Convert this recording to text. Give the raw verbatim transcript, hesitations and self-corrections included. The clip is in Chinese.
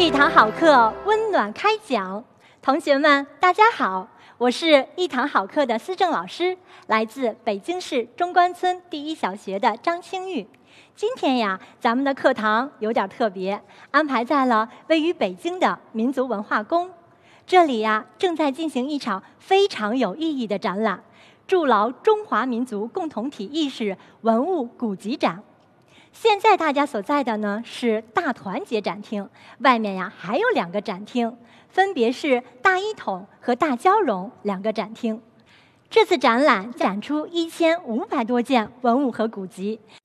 一堂好课，温暖开讲。同学们，大家好，我是一堂好课的思政老师，来自北京市中关村第一小学的张清玉。今天呀，咱们的课堂有点特别，安排在了位于北京的民族文化宫。这里呀，正在进行一场非常有意义的展览——筑牢中华民族共同体意识文物古籍展。现在大家所在的呢是大团结展厅，外面呀还有两个展厅，分别是大一统和大交融两个展厅。这次展览展出一千五百多件文物和古籍，